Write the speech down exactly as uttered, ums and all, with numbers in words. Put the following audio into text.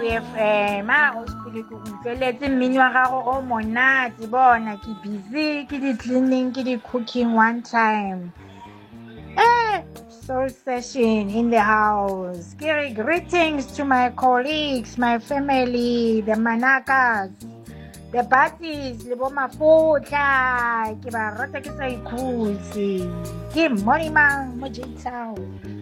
F M a o sekole ke utlweletse mmino wa gago o monate bona ke busy ke di-cleaning ke di-cooking one time. Eh, soul session in the house. Ke re greetings to my colleagues, my family, the Manakas, the Batis, le bo Mafotla. Ke ba rata ke sa ikhutse. Ke Money Mang mo J Town.